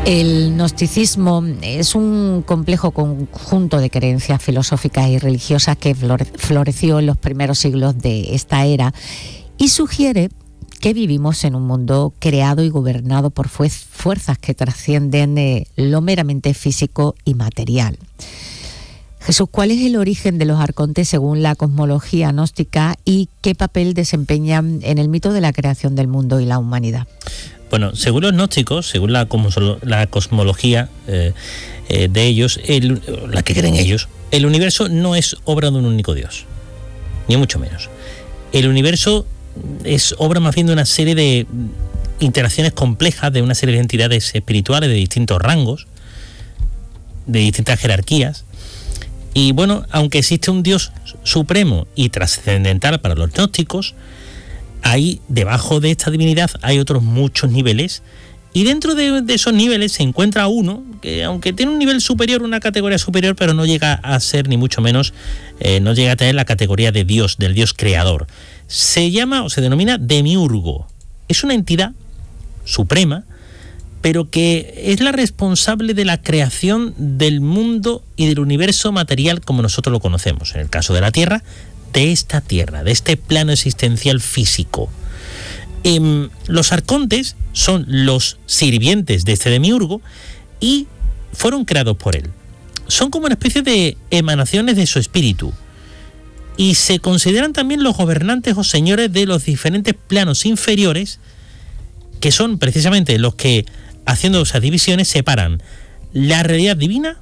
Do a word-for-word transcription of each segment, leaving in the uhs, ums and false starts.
El gnosticismo es un complejo conjunto de creencias filosóficas y religiosas que floreció en los primeros siglos de esta era y sugiere que vivimos en un mundo creado y gobernado por fuerzas que trascienden lo meramente físico y material. Jesús, ¿cuál es el origen de los arcontes según la cosmología gnóstica y qué papel desempeñan en el mito de la creación del mundo y la humanidad? Bueno, según los gnósticos, según la, la cosmología eh, eh, de ellos, el, la que creen ellos, el universo no es obra de un único Dios, ni mucho menos. El universo es obra más bien de una serie de interacciones complejas de una serie de entidades espirituales de distintos rangos, de distintas jerarquías. Y bueno, aunque existe un Dios supremo y trascendental para los gnósticos, ahí, debajo de esta divinidad, hay otros muchos niveles, y dentro de, de esos niveles se encuentra uno que, aunque tiene un nivel superior, una categoría superior, pero no llega a ser, ni mucho menos, eh, no llega a tener la categoría de Dios, del Dios creador. Se llama o se denomina demiurgo. Es una entidad suprema, pero que es la responsable de la creación del mundo y del universo material como nosotros lo conocemos. En el caso de la Tierra, de esta Tierra, de este plano existencial físico. Eh, los arcontes son los sirvientes de este demiurgo y fueron creados por él. Son como una especie de emanaciones de su espíritu y se consideran también los gobernantes o señores de los diferentes planos inferiores, que son precisamente los que, haciendo esas divisiones, separan la realidad divina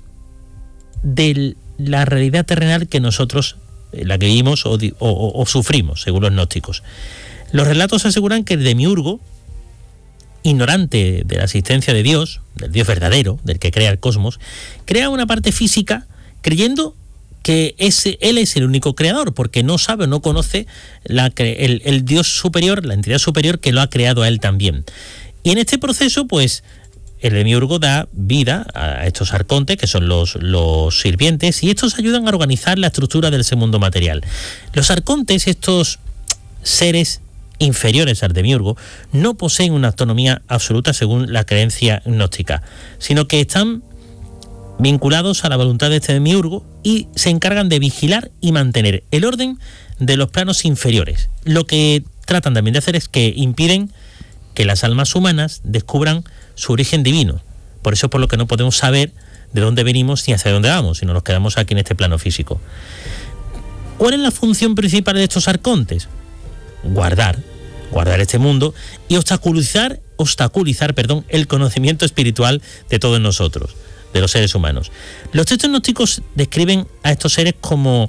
de la realidad terrenal que nosotros la que vivimos o, o, o sufrimos, según los gnósticos. Los relatos aseguran que el demiurgo, ignorante de la existencia de Dios, del Dios verdadero, del que crea el cosmos, crea una parte física creyendo que ese, él es el único creador, porque no sabe o no conoce la, el, el Dios superior, la entidad superior que lo ha creado a él también. Y en este proceso, pues, el demiurgo da vida a estos arcontes, que son los, los sirvientes, y estos ayudan a organizar la estructura de ese mundo material. Los arcontes, estos seres inferiores al demiurgo, no poseen una autonomía absoluta según la creencia gnóstica, sino que están vinculados a la voluntad de este demiurgo y se encargan de vigilar y mantener el orden de los planos inferiores. Lo que tratan también de hacer es que impiden que las almas humanas descubran su origen divino. Por eso es por lo que no podemos saber de dónde venimos ni hacia dónde vamos, sino nos quedamos aquí en este plano físico. ¿Cuál es la función principal de estos arcontes? Guardar, guardar este mundo y obstaculizar, obstaculizar, perdón, el conocimiento espiritual de todos nosotros, de los seres humanos. Los textos gnósticos describen a estos seres como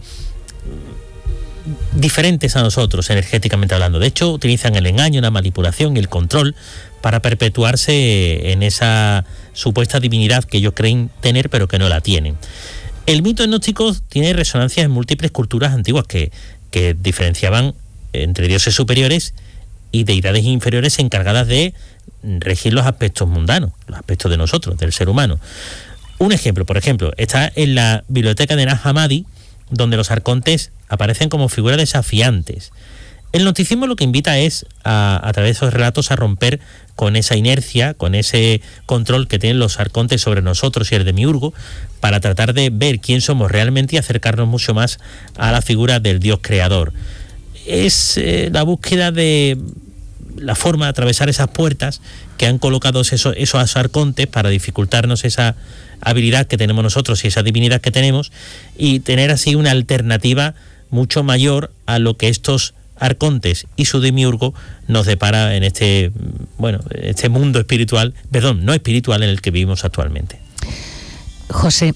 diferentes a nosotros, energéticamente hablando. De hecho, utilizan el engaño, la manipulación y el control para perpetuarse en esa supuesta divinidad que ellos creen tener, pero que no la tienen. El mito gnóstico tiene resonancias en múltiples culturas antiguas que, que diferenciaban entre dioses superiores y deidades inferiores encargadas de regir los aspectos mundanos, los aspectos de nosotros, del ser humano. Un ejemplo, por ejemplo, está en la biblioteca de Nag Hammadi, donde los arcontes aparecen como figuras desafiantes. El gnosticismo lo que invita es, a, a través de esos relatos, a romper con esa inercia, con ese control que tienen los arcontes sobre nosotros y el demiurgo, para tratar de ver quién somos realmente y acercarnos mucho más a la figura del Dios creador. Es eh, la búsqueda de la forma de atravesar esas puertas que han colocado esos, esos arcontes para dificultarnos esa habilidad que tenemos nosotros y esa divinidad que tenemos, y tener así una alternativa mucho mayor a lo que estos arcontes y su demiurgo nos depara en este, bueno, este mundo espiritual, perdón, no espiritual en el que vivimos actualmente. José,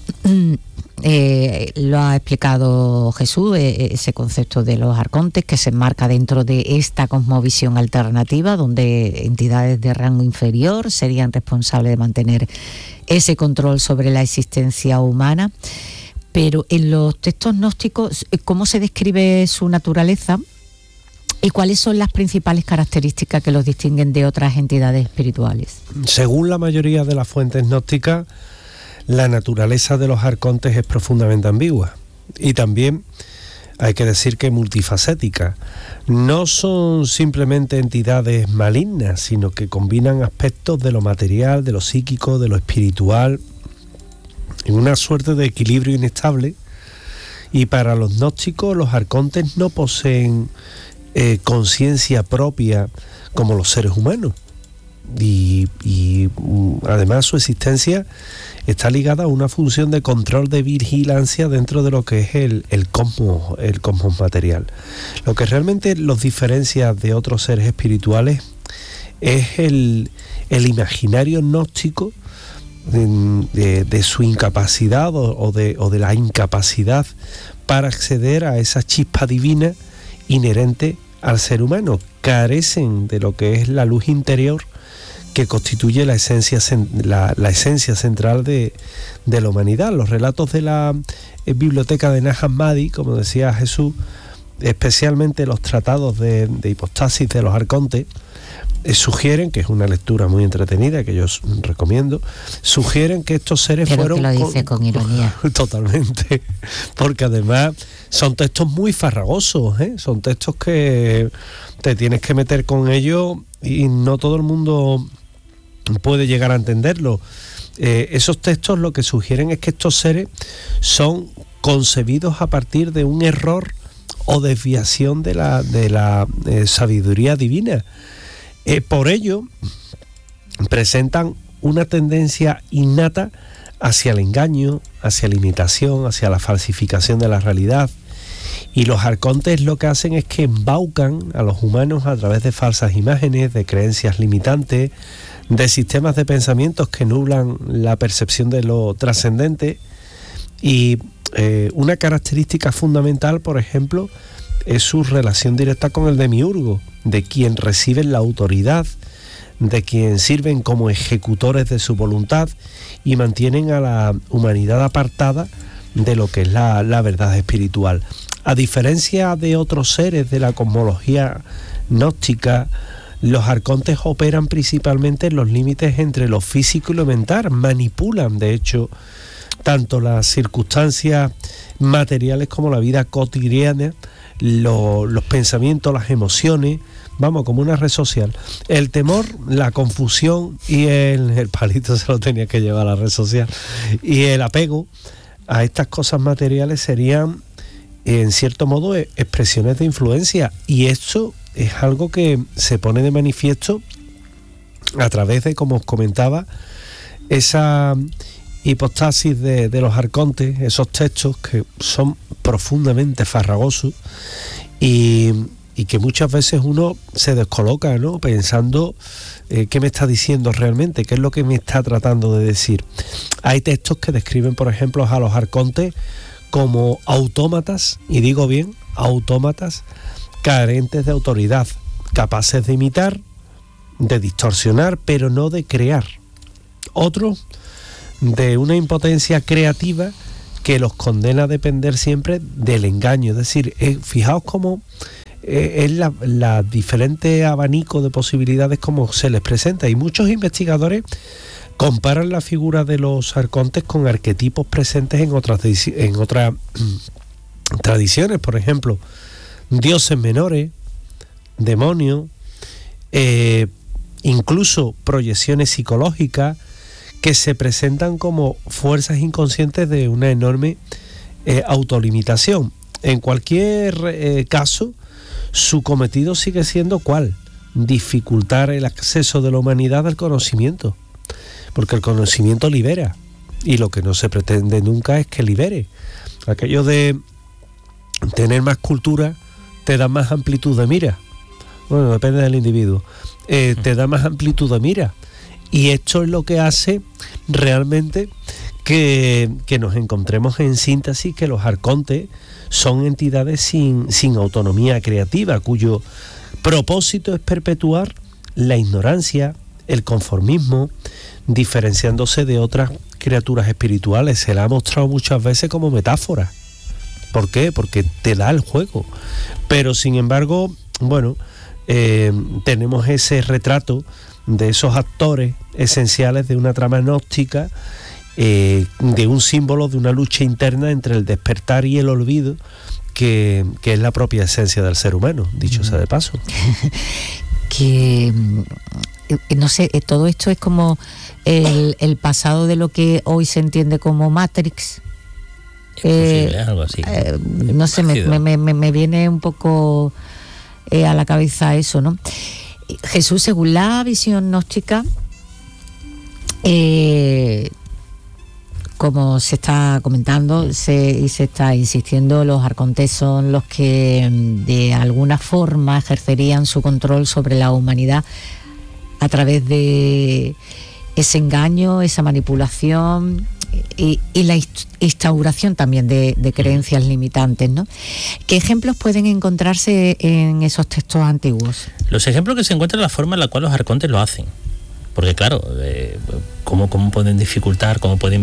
eh, lo ha explicado Jesús, eh, ese concepto de los arcontes que se enmarca dentro de esta cosmovisión alternativa, donde entidades de rango inferior serían responsables de mantener ese control sobre la existencia humana. Pero en los textos gnósticos, ¿cómo se describe su naturaleza y cuáles son las principales características que los distinguen de otras entidades espirituales? Según la mayoría de las fuentes gnósticas, la naturaleza de los arcontes es profundamente ambigua, y también hay que decir que multifacéticas. No son simplemente entidades malignas, sino que combinan aspectos de lo material, de lo psíquico, de lo espiritual, en una suerte de equilibrio inestable. Y para los gnósticos, los arcontes no poseen eh, conciencia propia como los seres humanos. Y, y además su existencia está ligada a una función de control de vigilancia dentro de lo que es el, el cosmos, el cosmos material. Lo que realmente los diferencia de otros seres espirituales es el, el imaginario gnóstico de, de, de su incapacidad o, o, de, o de la incapacidad para acceder a esa chispa divina inherente al ser humano. Carecen de lo que es la luz interior que constituye la esencia, la, la esencia central de, de la humanidad. Los relatos de la eh, biblioteca de Nag Hammadi, como decía Jesús, especialmente los tratados de, de hipostasis de los arcontes, eh, sugieren, que es una lectura muy entretenida que yo recomiendo, sugieren que estos seres Pero fueron... que lo dice con, con ironía. Totalmente, porque además son textos muy farragosos, ¿eh? Son textos que te tienes que meter con ellos y no todo el mundo puede llegar a entenderlo. Eh, esos textos lo que sugieren es que estos seres son concebidos a partir de un error o desviación de la, de la eh, sabiduría divina. Eh, por ello, presentan una tendencia innata hacia el engaño, hacia la imitación, hacia la falsificación de la realidad. Y los arcontes lo que hacen es que embaucan a los humanos a través de falsas imágenes, de creencias limitantes, de sistemas de pensamientos que nublan la percepción de lo trascendente. Y eh, una característica fundamental, por ejemplo, es su relación directa con el demiurgo, de quien reciben la autoridad, de quien sirven como ejecutores de su voluntad y mantienen a la humanidad apartada de lo que es la, la verdad espiritual. A diferencia de otros seres de la cosmología gnóstica, los arcontes operan principalmente en los límites entre lo físico y lo mental, manipulan de hecho tanto las circunstancias materiales como la vida cotidiana, lo, los pensamientos, las emociones, vamos, como una red social. El temor, la confusión y el, el palito se lo tenía que llevar a la red social, y el apego a estas cosas materiales serían en cierto modo expresiones de influencia, y esto es algo que se pone de manifiesto a través de, como os comentaba, esa hipostasis de, de los arcontes, esos textos que son profundamente farragosos y, y que muchas veces uno se descoloca, ¿no?, pensando eh, qué me está diciendo realmente, qué es lo que me está tratando de decir. Hay textos que describen, por ejemplo, a los arcontes como autómatas, y digo bien, autómatas carentes de autoridad, capaces de imitar, de distorsionar, pero no de crear. Otros de una impotencia creativa que los condena a depender siempre del engaño. Es decir, eh, fijaos cómo eh, es la, la diferente abanico de posibilidades como se les presenta, y muchos investigadores comparan la figura de los arcontes con arquetipos presentes en otras, en otras tradiciones, por ejemplo, dioses menores, demonios, eh, incluso proyecciones psicológicas que se presentan como fuerzas inconscientes de una enorme eh, autolimitación. En cualquier eh, caso, su cometido sigue siendo ¿cuál? Dificultar el acceso de la humanidad al conocimiento, porque el conocimiento libera, y lo que no se pretende nunca es que libere. Aquello de tener más cultura te da más amplitud de mira. Bueno, depende del individuo. Eh, te da más amplitud de mira. Y esto es lo que hace realmente que, que nos encontremos en síntesis que los arcontes son entidades sin, sin autonomía creativa, cuyo propósito es perpetuar la ignorancia, el conformismo, diferenciándose de otras criaturas espirituales. Se la ha mostrado muchas veces como metáfora. ¿Por qué? Porque te da el juego. Pero sin embargo, bueno, eh, tenemos ese retrato de esos actores esenciales de una trama gnóstica, eh, de un símbolo de una lucha interna entre el despertar y el olvido, que, que es la propia esencia del ser humano, dicho sea de paso. Que, no sé, todo esto es como el, el pasado de lo que hoy se entiende como Matrix. Es posible, eh, algo así. Eh, no sé, me, me, me, me viene un poco eh, a la cabeza eso, ¿no? Jesús, según la visión gnóstica, eh, como se está comentando se, y se está insistiendo, los arcontes son los que de alguna forma ejercerían su control sobre la humanidad a través de ese engaño, esa manipulación y, y la instauración también de, de creencias limitantes, ¿no? ¿Qué ejemplos pueden encontrarse en esos textos antiguos? Los ejemplos que se encuentran en la forma en la cual los arcontes lo hacen. Porque claro, eh, ¿cómo, ¿cómo pueden dificultar, cómo pueden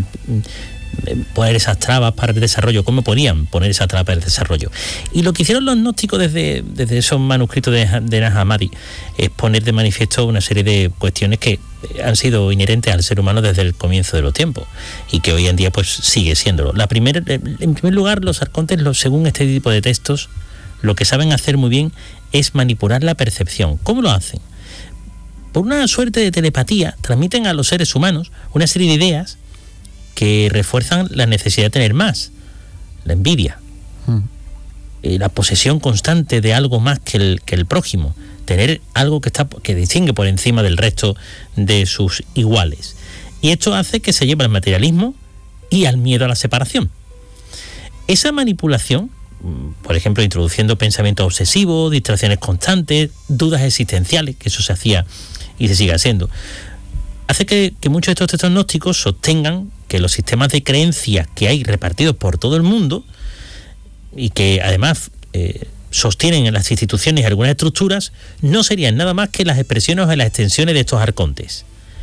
poner esas trabas para el desarrollo? ¿Cómo podían poner esas trabas para el desarrollo? Y lo que hicieron los gnósticos desde, desde esos manuscritos de, de Nag Hammadi es poner de manifiesto una serie de cuestiones que han sido inherentes al ser humano desde el comienzo de los tiempos y que hoy en día pues sigue siéndolo. La primera, en primer lugar, los arcontes, los, según este tipo de textos, lo que saben hacer muy bien es manipular la percepción. ¿Cómo lo hacen? Por una suerte de telepatía, transmiten a los seres humanos una serie de ideas que refuerzan la necesidad de tener más, la envidia, mm. eh, la posesión constante de algo más que el, que el prójimo, tener algo que, está, que distingue por encima del resto de sus iguales. Y esto hace que se lleve al materialismo y al miedo a la separación. Esa manipulación, por ejemplo, introduciendo pensamientos obsesivos, distracciones constantes, dudas existenciales, que eso se hacía y se sigue haciendo, hace que, que muchos de estos textos gnósticos sostengan que los sistemas de creencias que hay repartidos por todo el mundo y que además eh, sostienen en las instituciones y algunas estructuras no serían nada más que las expresiones o las extensiones de estos arcontes.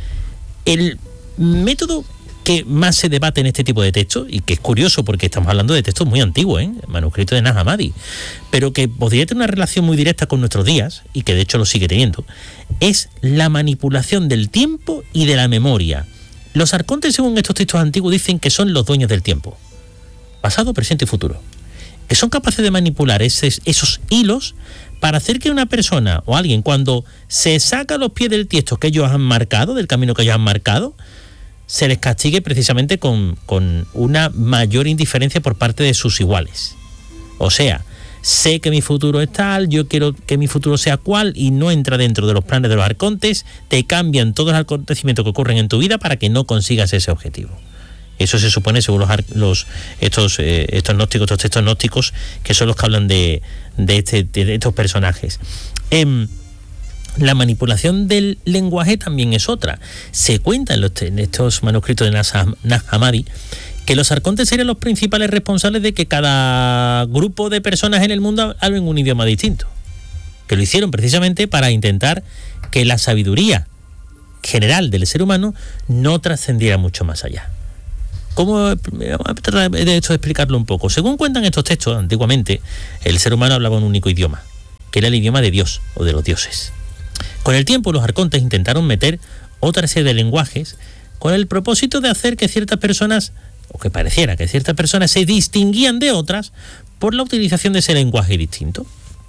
El método que más se debate en este tipo de textos, y que es curioso porque estamos hablando de textos muy antiguos, ¿eh? Manuscritos de Nag Hammadi, pero que podría tener una relación muy directa con nuestros días, y que de hecho lo sigue teniendo, es la manipulación del tiempo y de la memoria. Los arcontes, según estos textos antiguos, dicen que son los dueños del tiempo, pasado, presente y futuro, que son capaces de manipular esos, esos hilos para hacer que una persona o alguien, cuando se saca los pies del tiesto que ellos han marcado, del camino que ellos han marcado, se les castigue precisamente con, con una mayor indiferencia por parte de sus iguales. O sea, sé que mi futuro es tal, yo quiero que mi futuro sea cual, y no entra dentro de los planes de los arcontes, te cambian todos los acontecimientos que ocurren en tu vida para que no consigas ese objetivo. Eso se supone, según los, los estos eh, estos gnósticos, estos textos gnósticos, que son los que hablan de, de, este, de estos personajes. Eh, La manipulación del lenguaje también es otra. Se cuenta en, los, en estos manuscritos de Nag Hammadi que los arcontes serían los principales responsables de que cada grupo de personas en el mundo hablen un idioma distinto. Que lo hicieron precisamente para intentar que la sabiduría general del ser humano no trascendiera mucho más allá. ¿Cómo? Vamos a tratar de esto de explicarlo un poco. Según cuentan estos textos, antiguamente el ser humano hablaba un único idioma, que era el idioma de Dios o de los dioses. Con el tiempo los arcontes intentaron meter otra serie de lenguajes con el propósito de hacer que ciertas personas, o que pareciera que ciertas personas se distinguían de otras por la utilización de ese lenguaje distinto.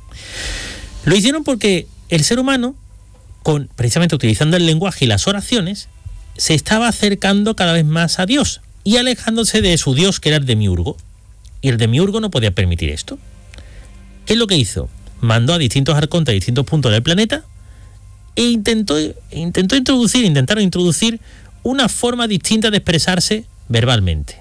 Lo hicieron porque el ser humano, con, precisamente utilizando el lenguaje y las oraciones, se estaba acercando cada vez más a Dios y alejándose de su Dios, que era el demiurgo. Y el demiurgo no podía permitir esto. ¿Qué es lo que hizo? Mandó a distintos arcontes a distintos puntos del planeta e intentó, intentó introducir, intentaron introducir una forma distinta de expresarse verbalmente.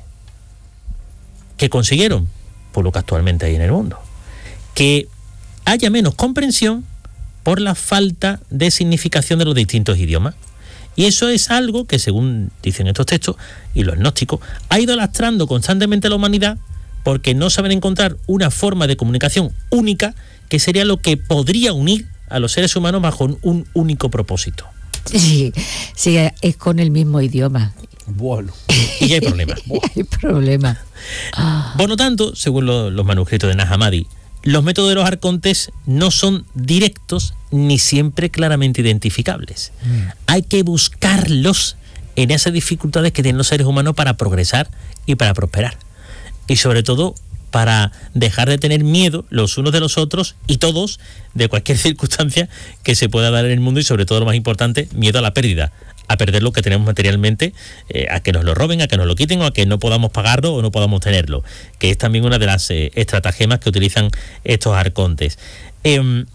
¿Qué consiguieron? Por lo que actualmente hay en el mundo. Que haya menos comprensión por la falta de significación de los distintos idiomas. Y eso es algo que, según dicen estos textos y los gnósticos, ha ido lastrando constantemente a la humanidad porque no saben encontrar una forma de comunicación única que sería lo que podría unir a los seres humanos bajo un único propósito. Sí, sí, es con el mismo idioma. Bueno. Y ya hay problemas. Hay problemas. Por lo tanto, según lo, los manuscritos de Nag Hammadi, los métodos de los arcontes no son directos ni siempre claramente identificables. Mm. Hay que buscarlos en esas dificultades que tienen los seres humanos para progresar y para prosperar. Y sobre todo, para dejar de tener miedo los unos de los otros y todos de cualquier circunstancia que se pueda dar en el mundo, y sobre todo lo más importante, miedo a la pérdida, a perder lo que tenemos materialmente, eh, a que nos lo roben, a que nos lo quiten o a que no podamos pagarlo o no podamos tenerlo, que es también una de las eh, estratagemas que utilizan estos arcontes. Eh,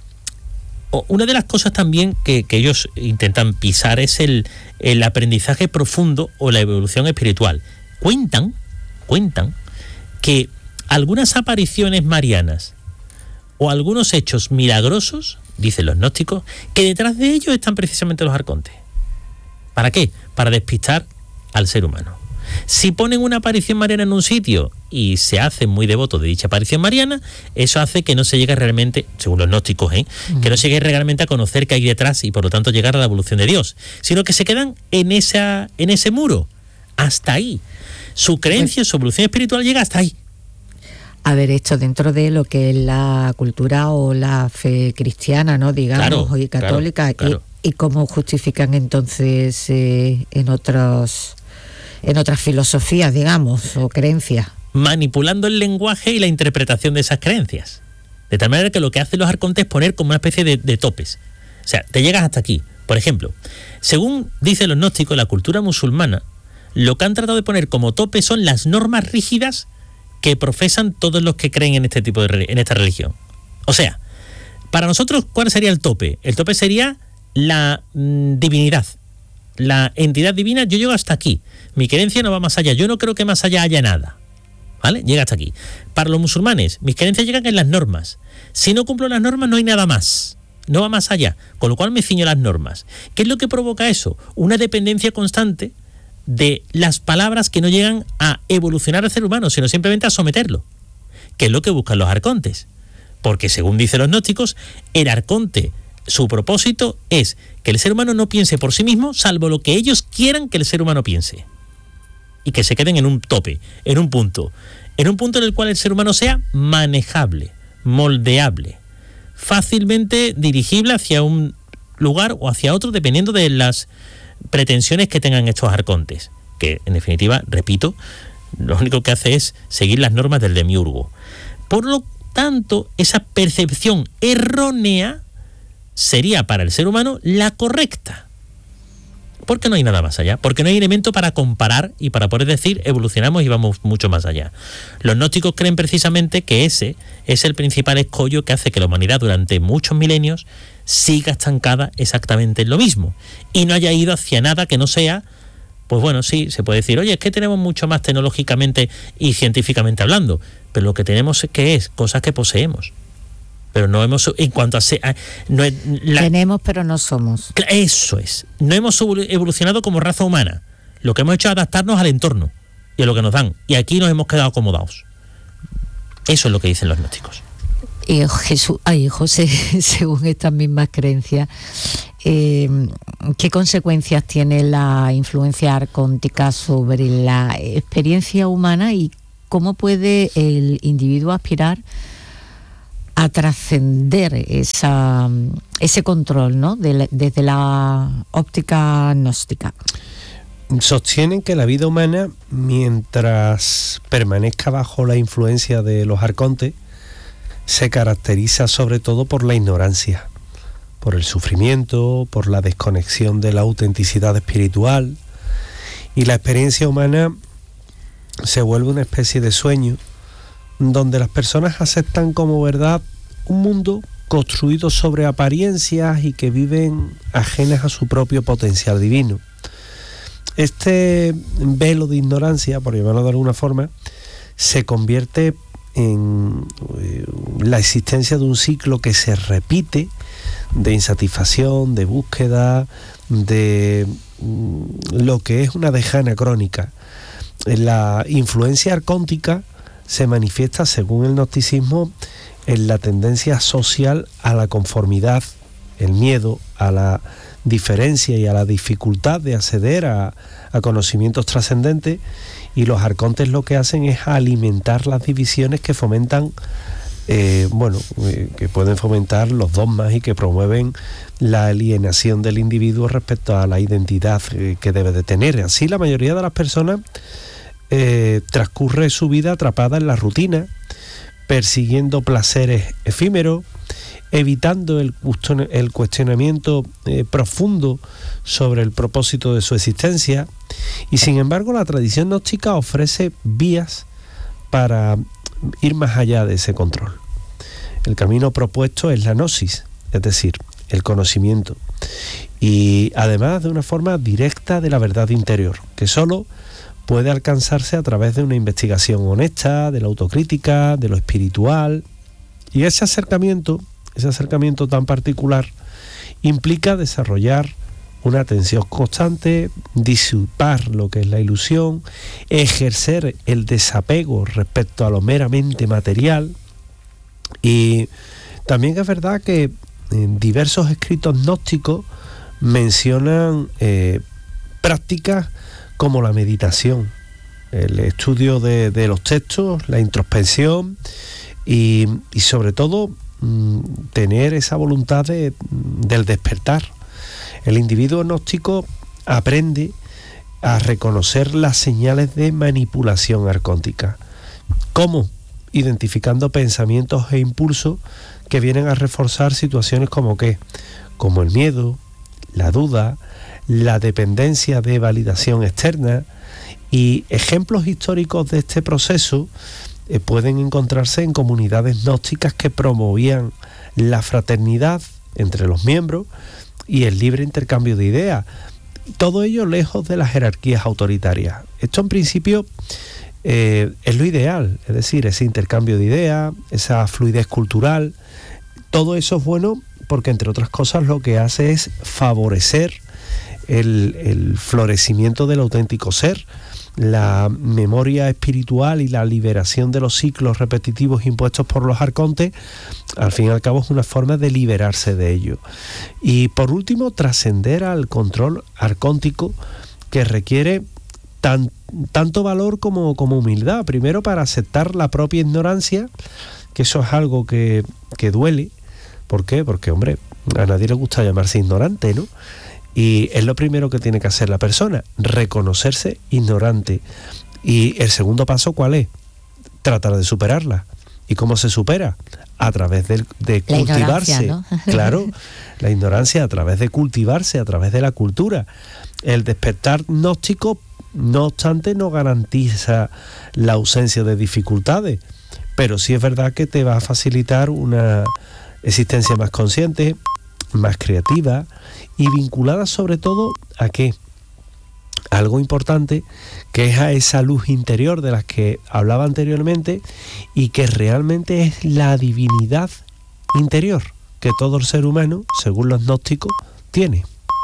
una de las cosas también que, que ellos intentan pisar es el, el aprendizaje profundo o la evolución espiritual. Cuentan, cuentan que algunas apariciones marianas o algunos hechos milagrosos, dicen los gnósticos, que detrás de ellos están precisamente los arcontes. ¿Para qué? Para despistar al ser humano. Si ponen una aparición mariana en un sitio y se hacen muy devotos de dicha aparición mariana, eso hace que no se llegue realmente, según los gnósticos, ¿eh? Mm. que no se llegue realmente a conocer qué hay detrás y por lo tanto llegar a la evolución de Dios, sino que se quedan en, esa, en ese muro, hasta ahí. Su creencia, su evolución espiritual llega hasta ahí. A ver, esto dentro de lo que es la cultura o la fe cristiana, ¿no? Digamos, claro, y católica. Claro, claro. Y, ¿Y cómo justifican entonces eh, en otros, en otras filosofías, digamos, o creencias? Manipulando el lenguaje y la interpretación de esas creencias. De tal manera que lo que hacen los arcontes es poner como una especie de, de topes. O sea, te llegas hasta aquí. Por ejemplo, según dicen los gnósticos, la cultura musulmana, lo que han tratado de poner como tope son las normas rígidas que profesan todos los que creen en este tipo de en esta religión. O sea, para nosotros, ¿cuál sería el tope? El tope sería la mmm, divinidad, la entidad divina. Yo llego hasta aquí. Mi creencia no va más allá. Yo no creo que más allá haya nada. ¿Vale? Llega hasta aquí. Para los musulmanes, mis creencias llegan en las normas. Si no cumplo las normas, no hay nada más. No va más allá. Con lo cual me ciño a las normas. ¿Qué es lo que provoca eso? Una dependencia constante de las palabras que no llegan a evolucionar al ser humano, sino simplemente a someterlo, que es lo que buscan los arcontes. Porque según dicen los gnósticos, el arconte, su propósito es que el ser humano no piense por sí mismo, salvo lo que ellos quieran que el ser humano piense. Y que se queden en un tope, en un punto, en un punto en el cual el ser humano sea manejable, moldeable, fácilmente dirigible hacia un lugar o hacia otro, dependiendo de las pretensiones que tengan estos arcontes, que en definitiva, repito, lo único que hace es seguir las normas del demiurgo. Por lo tanto, esa percepción errónea sería para el ser humano la correcta, porque no hay nada más allá, porque no hay elemento para comparar y para poder decir evolucionamos y vamos mucho más allá. Los gnósticos creen precisamente que ese es el principal escollo que hace que la humanidad durante muchos milenios siga estancada exactamente en lo mismo y no haya ido hacia nada que no sea, pues bueno, sí, se puede decir, oye, es que tenemos mucho más tecnológicamente y científicamente hablando, pero lo que tenemos es que es cosas que poseemos. Pero no hemos, en cuanto a... a no es, la, tenemos, pero no somos. Eso es. No hemos evolucionado como raza humana. Lo que hemos hecho es adaptarnos al entorno y a lo que nos dan. Y aquí nos hemos quedado acomodados. Eso es lo que dicen los gnósticos. Y Jesús, ay, José, según estas mismas creencias, eh, ¿qué consecuencias tiene la influencia arcóntica sobre la experiencia humana y cómo puede el individuo aspirar a trascender esa, ese control, ¿no? De la, desde la óptica gnóstica? Sostienen que la vida humana, mientras permanezca bajo la influencia de los arcontes, se caracteriza sobre todo por la ignorancia, por el sufrimiento, por la desconexión de la autenticidad espiritual, y la experiencia humana se vuelve una especie de sueño donde las personas aceptan como verdad un mundo construido sobre apariencias y que viven ajenas a su propio potencial divino. Este velo de ignorancia, por llamarlo de alguna forma, se convierte en la existencia de un ciclo que se repite de insatisfacción, de búsqueda, de lo que es una deja anacrónica. La influencia arcóntica se manifiesta, según el gnosticismo, en la tendencia social a la conformidad, el miedo a la diferencia y a la dificultad de acceder a, a conocimientos trascendentes, y los arcontes lo que hacen es alimentar las divisiones que fomentan, eh, bueno, eh, que pueden fomentar los dogmas y que promueven la alienación del individuo respecto a la identidad eh, que debe de tener. Así, la mayoría de las personas eh, transcurre su vida atrapada en la rutina persiguiendo placeres efímeros, evitando el, el cuestionamiento eh, profundo sobre el propósito de su existencia. Y sin embargo, la tradición gnóstica ofrece vías para ir más allá de ese control. El camino propuesto es la gnosis, es decir, el conocimiento, y además de una forma directa de la verdad interior, que solo puede alcanzarse a través de una investigación honesta, de la autocrítica, de lo espiritual. Y ese acercamiento, ese acercamiento tan particular, implica desarrollar una atención constante, disipar lo que es la ilusión, ejercer el desapego respecto a lo meramente material. Y también es verdad que en diversos escritos gnósticos mencionan eh, prácticas como la meditación, el estudio de, de los textos, la introspección y, y sobre todo mmm, tener esa voluntad de, del despertar. El individuo gnóstico aprende a reconocer las señales de manipulación arcóntica. ¿Cómo? Identificando pensamientos e impulsos que vienen a reforzar situaciones como ¿qué? Como el miedo, la duda, la dependencia de validación externa. Y ejemplos históricos de este proceso eh, pueden encontrarse en comunidades gnósticas que promovían la fraternidad entre los miembros y el libre intercambio de ideas. Todo ello lejos de las jerarquías autoritarias. Esto en principio eh, es lo ideal, es decir, ese intercambio de ideas, esa fluidez cultural. Todo eso es bueno porque, entre otras cosas, lo que hace es favorecer el, el florecimiento del auténtico ser, la memoria espiritual y la liberación de los ciclos repetitivos impuestos por los arcontes. Al fin y al cabo es una forma de liberarse de ello. Y por último, trascender al control arcóntico, que requiere tan, tanto valor como, como humildad. Primero, para aceptar la propia ignorancia, que eso es algo que, que duele. ¿Por qué? Porque, hombre, a nadie le gusta llamarse ignorante, ¿no? Y es lo primero que tiene que hacer la persona, reconocerse ignorante. Y el segundo paso, ¿cuál es? Tratar de superarla. ¿Y cómo se supera? A través de, de cultivarse. ¿No? Claro, la ignorancia a través de cultivarse, a través de la cultura. El despertar gnóstico, no obstante, no garantiza la ausencia de dificultades, pero sí es verdad que te va a facilitar una existencia más consciente, más creativa y vinculada sobre todo a ¿qué? Algo importante, que es a esa luz interior de la que hablaba anteriormente y que realmente es la divinidad interior que todo el ser humano, según los gnósticos, tiene.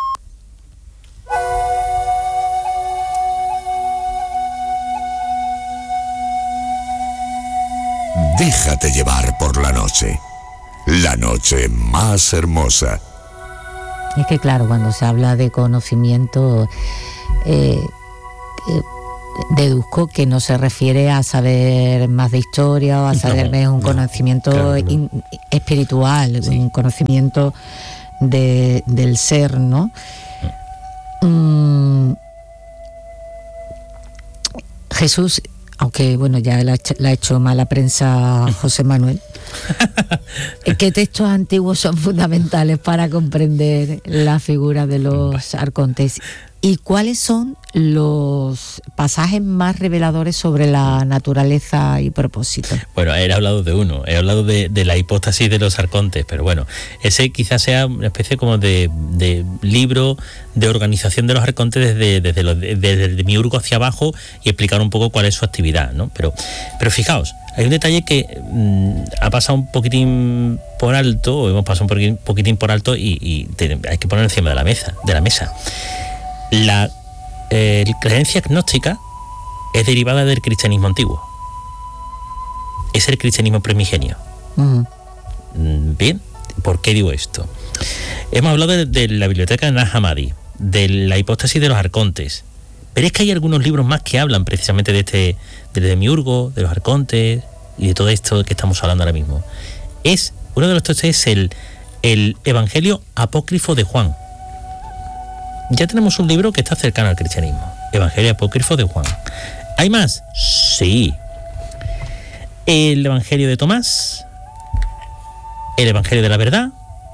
Déjate llevar por la noche, la noche más hermosa. Es que claro, cuando se habla de conocimiento, eh, eh, deduzco que no se refiere a saber más de historia o a saber no, un no, conocimiento claro no. in, espiritual, sí. Un conocimiento de, del ser, ¿no? Mm. Jesús, aunque bueno, ya le ha hecho mala prensa José Manuel, ¿qué textos antiguos son fundamentales para comprender la figura de los arcontes? ¿Y cuáles son los pasajes más reveladores sobre la naturaleza y propósito? Bueno, he hablado de uno, he hablado de, de la hipóstasis de los arcontes, pero bueno, ese quizás sea una especie como de, de libro de organización de los arcontes desde, desde, los, desde el Demiurgo hacia abajo y explicar un poco cuál es su actividad, ¿no? Pero, pero fijaos, hay un detalle que mmm, ha pasado un poquitín por alto, o hemos pasado un poquitín, poquitín por alto y, y te, hay que poner encima de la mesa, de la mesa. La eh, creencia gnóstica es derivada del cristianismo antiguo. Es el cristianismo primigenio. Uh-huh. Bien, ¿por qué digo esto? Hemos hablado de, de la biblioteca de Nag Hammadi, de la hipóstasis de los arcontes, pero es que hay algunos libros más que hablan precisamente de este, del Demiurgo, de los arcontes y de todo esto que estamos hablando ahora mismo. Es, uno de los textos es el, el Evangelio apócrifo de Juan. Ya tenemos un libro que está cercano al cristianismo, Evangelio apócrifo de Juan. ¿Hay más? Sí. el Evangelio de Tomás, el Evangelio de la Verdad,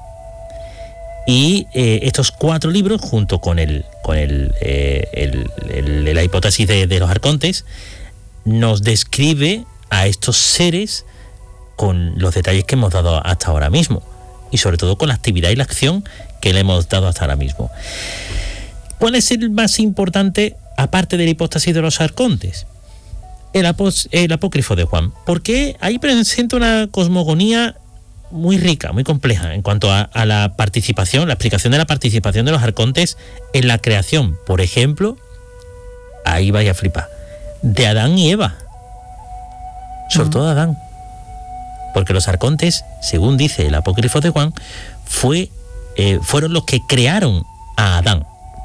y eh, estos cuatro libros, junto con el con el, eh, el, el la hipótesis de, de los arcontes, nos describe a estos seres con los detalles que hemos dado hasta ahora mismo, y sobre todo con la actividad y la acción que le hemos dado hasta ahora mismo. ¿Cuál es el más importante, aparte de la hipótesis de los arcontes? El, apos, el apócrifo de Juan, porque ahí presenta una cosmogonía muy rica, muy compleja en cuanto a, a la participación, la explicación de la participación de los arcontes en la creación. Por ejemplo, ahí vaya a flipar, de Adán y Eva, sobre todo Adán, porque los arcontes, según dice el apócrifo de Juan, fue, eh, fueron los que crearon a Adán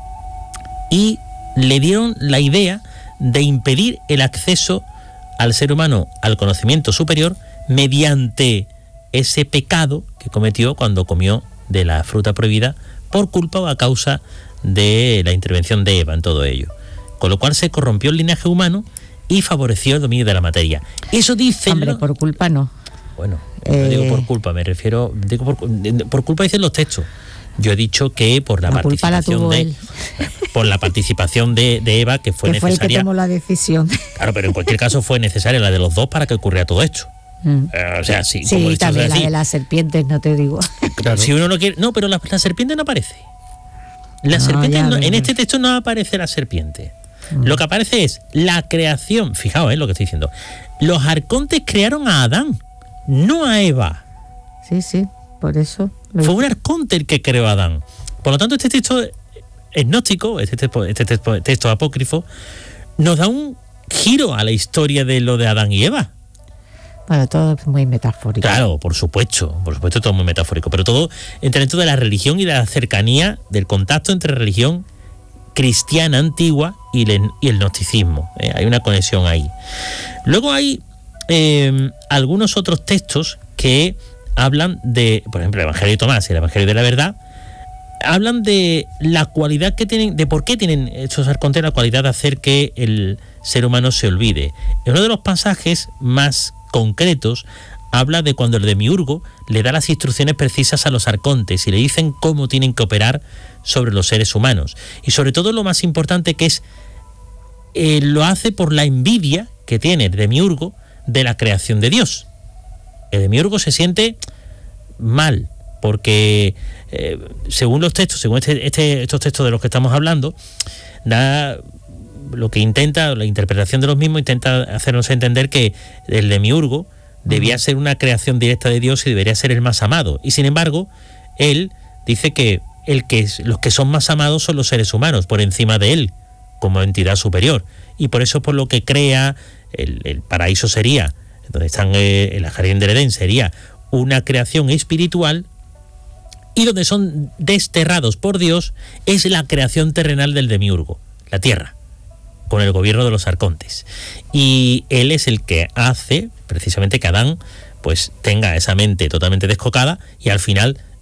y le dieron la idea de impedir el acceso al ser humano al conocimiento superior mediante ese pecado que cometió cuando comió de la fruta prohibida por culpa o a causa de la intervención de Eva en todo ello. Con lo cual se corrompió el linaje humano y favoreció el dominio de la materia. Eso dice... Hombre, lo... por culpa no. Bueno, no eh... digo por culpa, me refiero... Digo por, por culpa dicen los textos. Yo he dicho que por la, la participación de él. por la participación de, de Eva, que fue que fue necesaria. El que tomó la decisión. Claro, pero en cualquier caso fue necesaria la de los dos para que ocurriera todo esto. Mm. Eh, o sea, sí, sí, como también así. La de las serpientes, no te digo. Claro. Si uno no quiere, no, pero la, la serpiente no aparece. La no, serpiente no, en este texto no aparece la serpiente. Mm. Lo que aparece es la creación. Fijaos, eh, lo que estoy diciendo. Los arcontes crearon a Adán, no a Eva. Sí, sí, por eso. Fue un arconte el que creó a Adán. Por lo tanto, este texto gnóstico, este texto, este texto, texto apócrifo, nos da un giro a la historia de lo de Adán y Eva. Bueno, todo es muy metafórico. Claro, por supuesto, por supuesto todo muy metafórico, pero todo entra dentro de la religión y de la cercanía del contacto entre religión cristiana antigua y el, y el gnosticismo. ¿eh? Hay una conexión ahí. Luego hay eh, algunos otros textos que hablan de, por ejemplo, el Evangelio de Tomás y el Evangelio de la Verdad, hablan de la cualidad que tienen, de por qué tienen estos arcontes la cualidad de hacer que el ser humano se olvide. En uno de los pasajes más concretos habla de cuando el demiurgo le da las instrucciones precisas a los arcontes y le dicen cómo tienen que operar sobre los seres humanos. Y sobre todo lo más importante que es, eh, lo hace por la envidia que tiene el demiurgo de la creación de Dios. El demiurgo se siente mal porque eh, según los textos, según este, este, estos textos de los que estamos hablando, da lo que intenta, la interpretación de los mismos intenta hacernos entender que el demiurgo debía ser una creación directa de Dios y debería ser el más amado. Y sin embargo, él dice que, el que los que son más amados son los seres humanos, por encima de él, como entidad superior. Y por eso por lo que crea, el, el paraíso sería, donde están eh, el jardín del Edén, sería una creación espiritual, y donde son desterrados por Dios es la creación terrenal del demiurgo, la tierra, con el gobierno de los arcontes. Y él es el que hace precisamente que Adán pues tenga esa mente totalmente descocada y al final